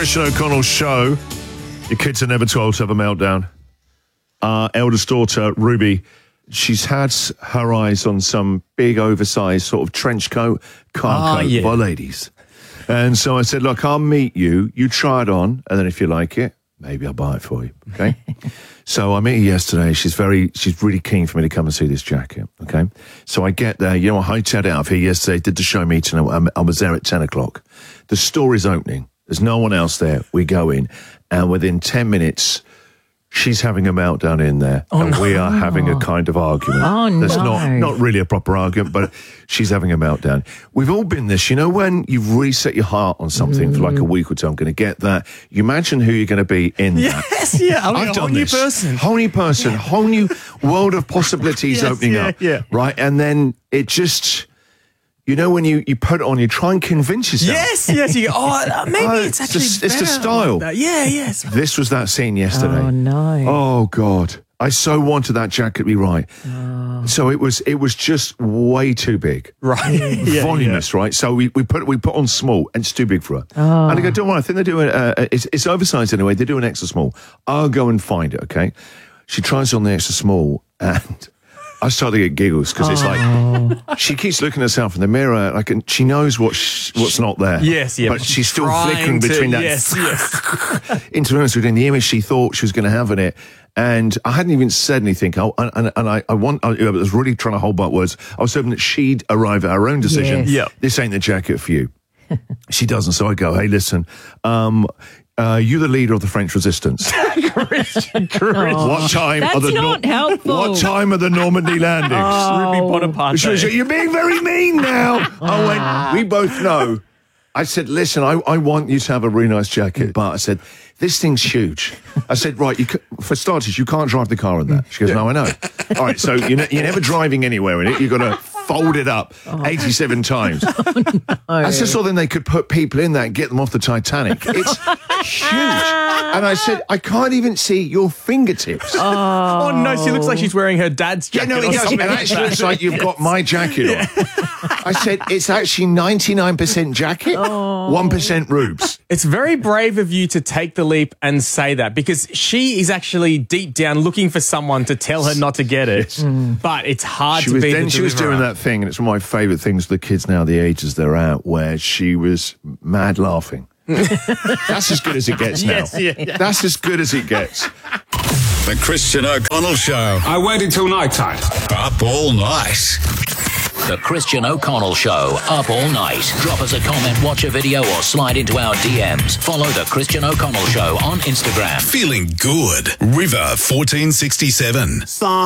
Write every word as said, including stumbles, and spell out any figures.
Christian O'Connell show. Your kids are never too old to have a meltdown. Our eldest daughter, Ruby, she's had her eyes on some big, oversized sort of trench coat, car Oh, coat yeah. by ladies. And so I said, look, I'll meet you. You try it on, and then if you like it, maybe I'll buy it for you, okay? So I met her yesterday. She's very, she's really keen for me to come and see this jacket, okay? So I get there. You know, I hightailed out of here yesterday, did the show meeting. I, I was there at ten o'clock. The store is opening. There's no one else there. We go in, and within ten minutes, she's having a meltdown in there, Oh, and no. we are having a kind of argument. Oh, That's no. not, not really a proper argument, but she's having a meltdown. We've all been this, you know, when you've really set your heart on something for like a week or two, I'm going to get that. You imagine who you're going to be in that. Yes, yeah. I mean, I've a done whole new this. person. Whole new person, whole new world of possibilities Yes, opening yeah, up. yeah. Right? And then it just, you know, when you, you put it on, you try and convince yourself. Yes, yes. You go, oh, uh, maybe Oh, it's it's the- actually it's the better style. like that. Yeah, yes. This was that scene yesterday. Oh, no. Oh, God. I so wanted that jacket to be right. Oh. So it was it was just way too big. Right. Yeah, Voluminous, right? So we, we put we put on small, and it's too big for her. Oh. And I go, don't worry, I think they're doing, uh, it's, it's oversized anyway, they're doing extra small. I'll go and find it, okay? She tries on the extra small, and I start to get giggles, because it's like, she keeps looking at herself in the mirror, like, and she knows what sh- what's not there. Yes, yeah. But she's still Trying flickering to- between that Yes, yes. interference between the image she thought she was going to have in it. And I hadn't even said anything. I, and, and I, I want, I was really trying to hold back words. I was hoping that she'd arrive at her own decision. Yes. Yeah. This ain't the jacket for you. She doesn't. So I go, hey, listen, um, uh, you're the leader of the French resistance. What time That's are the not helpful. What time are the Normandy landings? Ruby Bonaparte. She was like, you're being very mean now. I went, we both know. I said, listen, I, I want you to have a really nice jacket, but I said, this thing's huge. I said, right, you c- for starters, you can't drive the car in that. She goes, no, I know. All right, so you're, ne- you're never driving anywhere in it. You've got to fold it up eighty-seven times. I said, so then they could put people in that and get them off the Titanic. It's huge. And I said, I can't even see your fingertips. Oh, no, she looks like she's wearing her dad's Yeah, jacket. no, or it does. something It like actually that. looks like you've got my jacket on. I said, it's actually ninety-nine percent jacket, one percent rubes. It's very brave of you to take the leap and say that, because she is actually deep down looking for someone to tell her not to get it. But it's hard She to was, be then the she was doing deliverer. that thing, and it's one of my favourite things with the kids now, the ages they're at, where she was mad laughing. That's as good as it gets now. Yes, yeah, yeah. That's as good as it gets. The Christian O'Connell Show. I waited till night time. Up all night. The Christian O'Connell Show, up all night. Drop us a comment, watch a video, or slide into our D Ms. Follow The Christian O'Connell Show on Instagram. Feeling good. River fourteen sixty-seven.